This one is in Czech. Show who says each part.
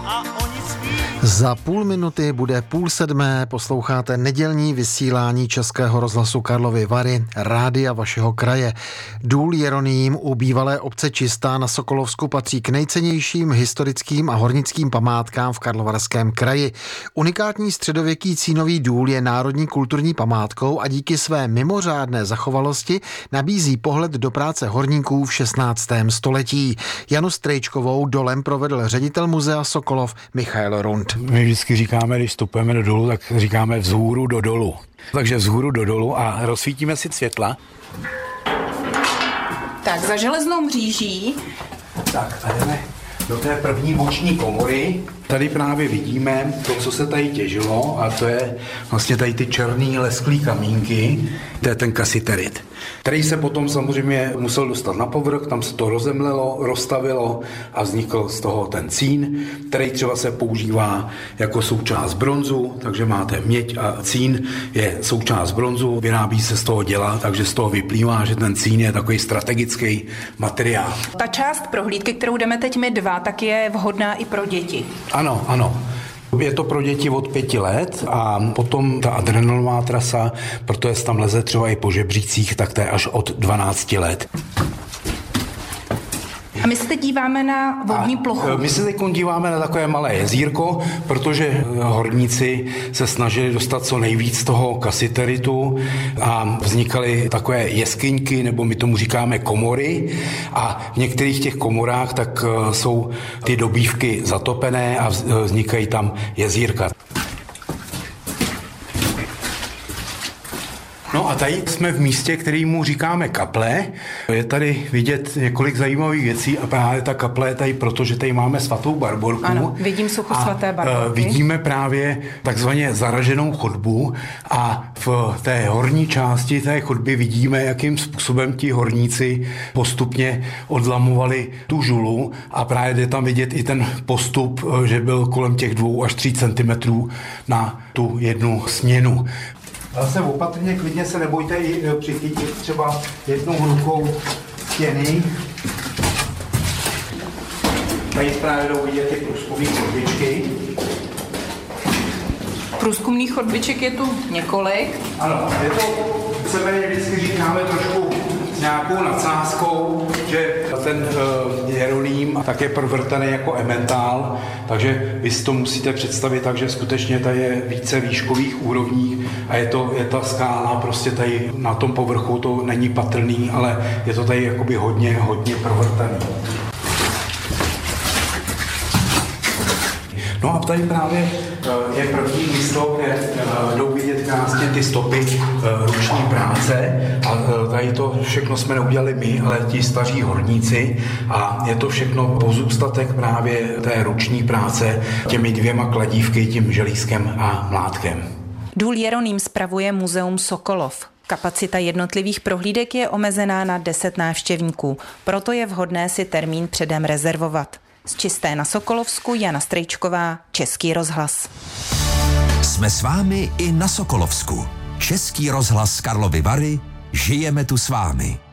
Speaker 1: Za půl minuty bude 6:30, posloucháte nedělní vysílání Českého rozhlasu Karlovy Vary, rádia vašeho kraje. Důl Jeroným u bývalé obce Čistá na Sokolovsku patří k nejcennějším historickým a hornickým památkám v Karlovarském kraji. Unikátní středověký cínový důl je národní kulturní památkou a díky své mimořádné zachovalosti nabízí pohled do práce horníků v 16. století. Janu Strejčkovou dolem provedl ředitel muzea Sokolov Michael Rund.
Speaker 2: My vždycky říkáme, když vstupujeme do dolu, tak říkáme vzhůru do dolu. Takže vzhůru do dolu a rozsvítíme si světla.
Speaker 3: Tak za železnou mříží.
Speaker 2: Tak a jdeme do té první boční komory. Tady právě vidíme to, co se tady těžilo, a to je vlastně tady ty černý lesklý kamínky, to je ten kasiterit, který se potom samozřejmě musel dostat na povrch, tam se to rozemlelo, rozstavilo a vznikl z toho ten cín, který třeba se používá jako součást bronzu, takže máte měď a cín je součást bronzu, vyrábí se z toho děla, takže z toho vyplývá, že ten cín je takový strategický materiál.
Speaker 3: Ta část prohlídky, kterou jdeme teď my dva, tak je vhodná i pro děti.
Speaker 2: Ano. Je to pro děti od 5 let a potom ta adrenalinová trasa, protože tam leze třeba i po žebřících, tak to je až od 12 let.
Speaker 3: A my se teď díváme na vodní plochu.
Speaker 2: My se teď díváme na takové malé jezírko, protože horníci se snažili dostat co nejvíc toho kasiteritu a vznikaly takové jeskyňky, nebo my tomu říkáme komory, a v některých těch komorách tak jsou ty dobývky zatopené a vznikají tam jezírka. No a tady jsme v místě, kterému říkáme kaple. Je tady vidět několik zajímavých věcí a právě ta kaple je tady proto, že tady máme svatou Barborku.
Speaker 3: Ano, vidím sochu svaté Barborky.
Speaker 2: Vidíme právě takzvaně zaraženou chodbu a v té horní části té chodby vidíme, jakým způsobem ti horníci postupně odlamovali tu žulu a právě jde tam vidět i ten postup, že byl kolem těch 2 až 3 cm na tu jednu směnu. Zase opatrně, klidně se nebojte přichytit třeba jednou rukou stěny. Tady právě jdou vidět ty průzkumné chodbičky.
Speaker 3: Průzkumných chodbiček je tu několik.
Speaker 2: Ano, je to, víceméně vždycky říkáme trošku s nějakou nadsázkou, že ten Jeroným tak je provrtaný jako ementál, takže vy si to musíte představit tak, že skutečně tady je více výškových úrovní a je ta skála prostě tady na tom povrchu, to není patrný, ale je to tady jakoby hodně provrtaný. No a tady právě je první místo, kde jdou vidět krásně ty stopy ruční práce a tady to všechno jsme neudělali my, ale ti staří horníci a je to všechno pozůstatek právě té ruční práce těmi 2 kladívky, tím želízkem a mlátkem.
Speaker 3: Důl Jeroným spravuje muzeum Sokolov. Kapacita jednotlivých prohlídek je omezená na 10 návštěvníků, proto je vhodné si termín předem rezervovat. Z Čisté na Sokolovsku Jana Strejčková, Český rozhlas.
Speaker 4: Jsme s vámi i na Sokolovsku. Český rozhlas Karlovy Vary, žijeme tu s vámi.